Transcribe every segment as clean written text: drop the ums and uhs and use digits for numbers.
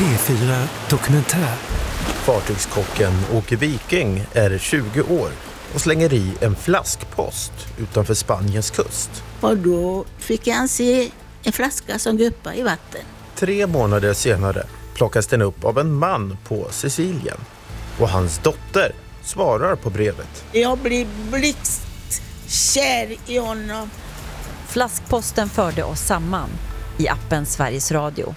P4 Dokumentär. Fartygskocken Åke Viking är 20 år och slänger i en flaskpost utanför Spaniens kust. Och då fick han se en flaska som guppade i vatten. 3 månader senare plockas den upp av en man på Sicilien. Och hans dotter svarar på brevet. Jag blir blixtkär i honom. Flaskposten förde oss samman i appen Sveriges Radio.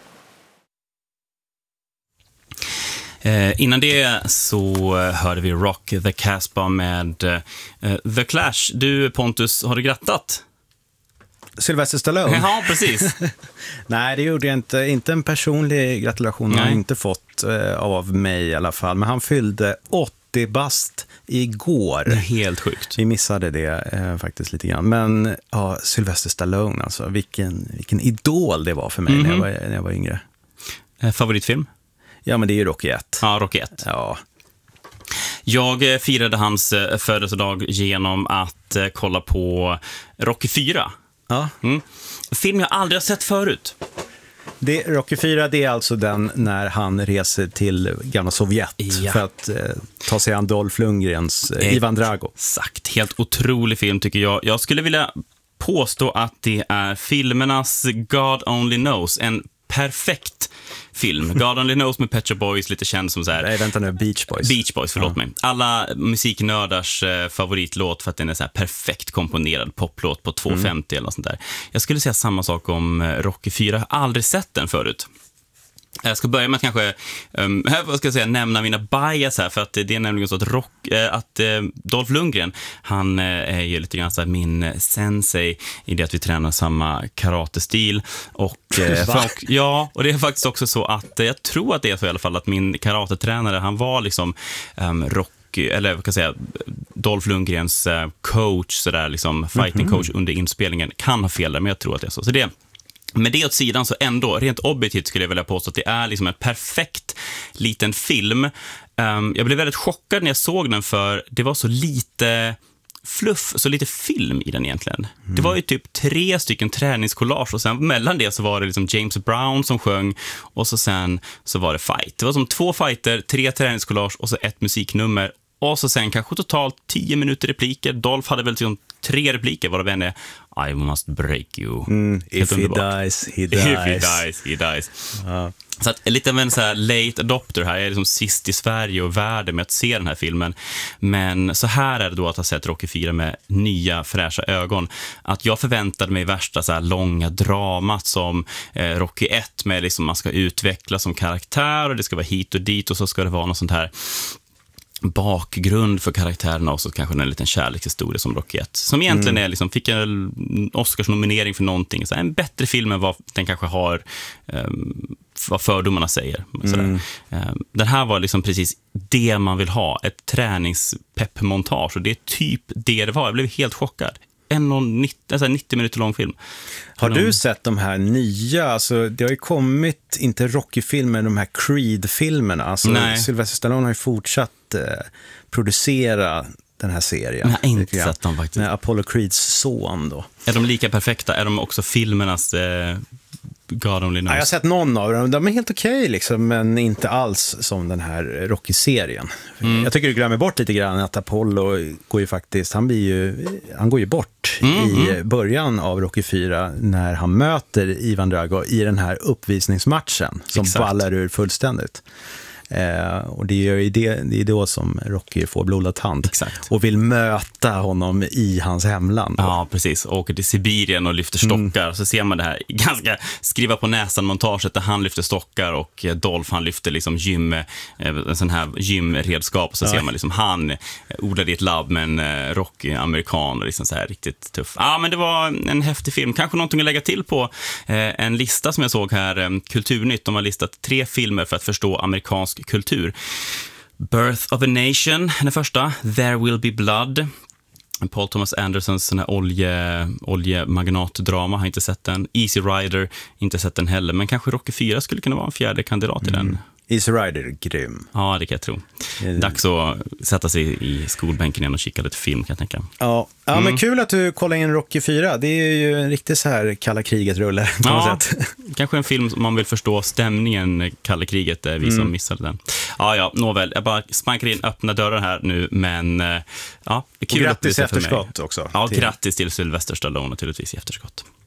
Innan det så hörde vi Rock the Casbah med The Clash. Du, Pontus, har du grattat? Sylvester Stallone? Ja, precis. Nej, det gjorde jag inte. Inte en personlig gratulation har jag inte fått av mig i alla fall. Men han fyllde 80 bast igår. Helt sjukt. Vi missade det faktiskt lite grann. Men ja, Sylvester Stallone, alltså, vilken idol det var för mig när jag var yngre. Favoritfilm? Ja, men det är ju Rocky 1. Ja, Rocky 1. Ja. Jag firade hans födelsedag genom att kolla på Rocky 4. Ja. Film jag aldrig har sett förut. Rocky 4, det är alltså den när han reser till gamla Sovjet för att ta sig an Dolph Lundgrens Ivan Drago. Exakt, helt otrolig film tycker jag. Jag skulle vilja påstå att det är filmernas God Only Knows, en perfekt film. God Only Knows med Pet Shop Boys, lite känd som så här. Nej, vänta nu, Beach Boys. Beach Boys, förlåt mig. Alla musiknördars favoritlåt för att den är så här perfekt komponerad poplåt på 2.50 eller något sånt där. Jag skulle säga samma sak om Rocky 4. Jag har aldrig sett den förut. Jag ska börja med att kanske nämna mina bias här, för att det är nämligen så att Dolph Lundgren, han är ju lite grann så här min sensei i det att vi tränar samma karatestil och och det är faktiskt också så att jag tror att det är så i alla fall att min karatetränare, han var liksom eller vad kan jag säga, Dolph Lundgrens coach, så där liksom fighting coach under inspelningen. Kan ha fel där, men jag tror att det är så. Så det, med det åt sidan så ändå, rent objektivt skulle jag vilja påstå att det är liksom en perfekt liten film. Jag blev väldigt chockad när jag såg den, för det var så lite fluff, så lite film i den egentligen. Det var ju typ 3 stycken träningskollage och sen mellan det så var det liksom James Brown som sjöng och sen så var det fight. Det var som 2 fighter, 3 träningskollage och så 1 musiknummer. Och så sen kanske totalt 10 minuter repliker. Dolph hade väl liksom 3 repliker, varav en är I must break you. If he dies, he dies. If he dies, he dies. Så att lite av en så här late adopter här. Jag är liksom sist i Sverige och världen med att se den här filmen. Men så här är det då att ha sett Rocky 4 med nya fräscha ögon. Att jag förväntade mig värsta så här långa dramat som Rocky 1 med liksom man ska utvecklas som karaktär och det ska vara hit och dit och så ska det vara något sånt här bakgrund för karaktärerna och så kanske en liten kärlekshistoria som Rocky 1. Som egentligen är liksom, fick en Oscars-nominering för någonting. Så en bättre film än vad den kanske har, vad fördomarna säger. Den här var liksom precis det man vill ha. Ett träningspeppmontage, och det är typ det var. Jag blev helt chockad. 90 minuter lång film. Har du sett de här nya, alltså det har ju kommit inte Rocky-filmer, de här Creed-filmerna, alltså Sylvester Stallone har ju fortsatt producera den här serien. Jag har inte sett dem faktiskt. Med Apollo Creeds son då. Är de lika perfekta? Är de också filmernas God Only Knows? Jag har sett någon av dem. De är helt okej liksom, men inte alls som den här Rocky-serien. Jag tycker du glömmer bort lite grann att Apollo går ju faktiskt, han går ju bort i början av Rocky 4 när han möter Ivan Drago i den här uppvisningsmatchen som ballar ur fullständigt. Och det är då som Rocky får blodad tand. Och vill möta honom i hans hemland. Ja, precis. Åker till Sibirien och lyfter stockar. Så ser man det här ganska skriva på näsan montaget där han lyfter stockar och Dolph han lyfter liksom en sån här gymredskap. Och så ser man liksom han odlade i ett labb med en Rocky-amerikan och liksom så här riktigt tuff. Ja, men det var en häftig film. Kanske någonting att lägga till på en lista som jag såg här, Kulturnytt. De har listat 3 filmer för att förstå amerikansk kultur. Birth of a Nation, den första. There Will Be Blood. Paul Thomas Andersons sån här oljemagnatdrama, har inte sett den. Easy Rider, inte sett den heller. Men kanske Rocky 4 skulle kunna vara en fjärde kandidat i den. Easy Rider är grym. Ja, det kan jag tro. Dags att sätta sig i skolbänken igen och kika lite film, kan jag tänka. Ja, men kul att du kollar in Rocky 4. Det är ju en riktig så här kalla kriget-rulle på något sätt. Kanske en film som man vill förstå stämningen kalla kriget, är vi som missade den. Ja, nåväl. Jag bara spankar in öppna dörrar här nu, men ja, det är kul. Och grattis i efterskott också. Ja, grattis till Sylvester Stallone naturligtvis i efterskott.